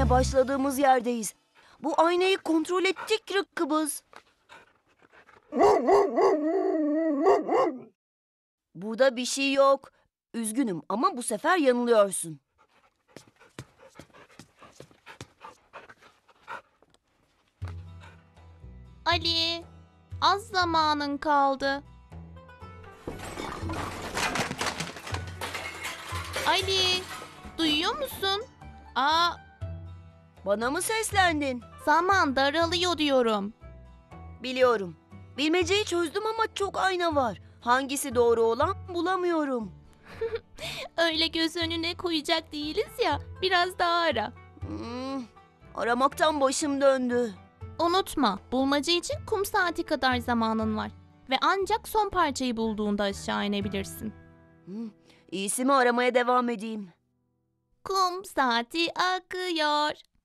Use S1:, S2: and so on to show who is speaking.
S1: Yine başladığımız yerdeyiz. Bu aynayı kontrol ettik Rıkkıbız. Burada bir şey yok. Üzgünüm ama bu sefer yanılıyorsun.
S2: Ali, az zamanın kaldı. Ali, duyuyor musun?
S1: Bana mı seslendin?
S2: Zaman daralıyor diyorum.
S1: Biliyorum. Bilmeceyi çözdüm ama çok ayna var. Hangisi doğru olan bulamıyorum.
S2: Öyle göz önüne koyacak değiliz ya, biraz daha ara.
S1: Aramaktan başım döndü.
S2: Unutma, bulmaca için kum saati kadar zamanın var. Ve ancak son parçayı bulduğunda aşağı inebilirsin.
S1: İyisi mi aramaya devam edeyim?
S2: Kum saati akıyor.